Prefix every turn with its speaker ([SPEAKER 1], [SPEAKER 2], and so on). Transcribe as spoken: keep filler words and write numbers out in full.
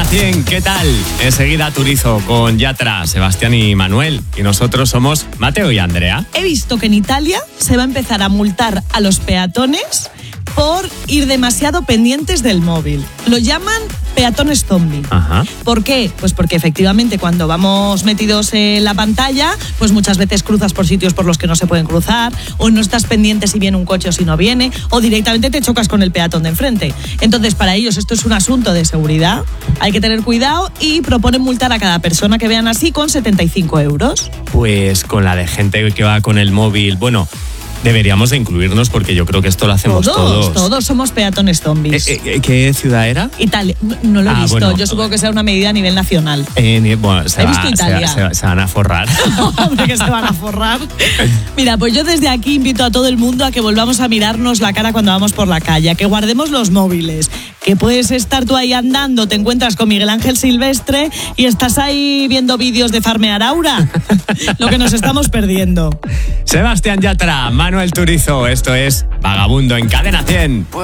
[SPEAKER 1] cien, ¿qué tal? Enseguida Turizo con Yatra, Sebastián y Manuel. Y nosotros somos Mateo y Andrea.
[SPEAKER 2] He visto que en Italia se va a empezar a multar a los peatones por ir demasiado pendientes del móvil. Lo llaman peatones zombie.
[SPEAKER 1] Ajá.
[SPEAKER 2] ¿Por qué? Pues porque efectivamente cuando vamos metidos en la pantalla, pues muchas veces cruzas por sitios por los que no se pueden cruzar, o no estás pendiente si viene un coche o si no viene, o directamente te chocas con el peatón de enfrente. Entonces, para ellos esto es un asunto de seguridad, hay que tener cuidado y proponen multar a cada persona que vean así con setenta y cinco euros.
[SPEAKER 1] Pues con la de gente que va con el móvil, bueno, deberíamos de incluirnos porque yo creo que esto lo hacemos
[SPEAKER 2] todos.
[SPEAKER 1] todos.
[SPEAKER 2] Todos somos peatones zombies.
[SPEAKER 1] Eh, eh, ¿Qué ciudad era?
[SPEAKER 2] Italia, no lo he
[SPEAKER 1] Ah,
[SPEAKER 2] visto,
[SPEAKER 1] bueno,
[SPEAKER 2] yo supongo que sea una medida a nivel nacional.
[SPEAKER 1] Eh, bueno, se,
[SPEAKER 2] He
[SPEAKER 1] va,
[SPEAKER 2] visto Italia.
[SPEAKER 1] Se, se- se van a forrar.
[SPEAKER 2] Hombre, que se van a forrar. Mira, pues yo desde aquí invito a todo el mundo a que volvamos a mirarnos la cara cuando vamos por la calle, a que guardemos los móviles, que puedes estar tú ahí andando, te encuentras con Miguel Ángel Silvestre y estás ahí viendo vídeos de farmear aura. Lo que nos estamos perdiendo.
[SPEAKER 1] Sebastián Yatra, Manuel Turizo, esto es Vagabundo en Cadena cien.